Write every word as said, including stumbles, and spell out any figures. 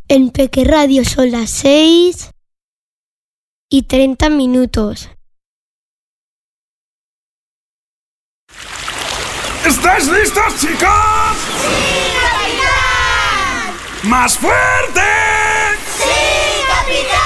En Peque Radio son las seis y treinta minutos. ¿Estáis listos, chicos? ¡Sí, capitán! ¡Más fuerte! ¡Sí, capitán!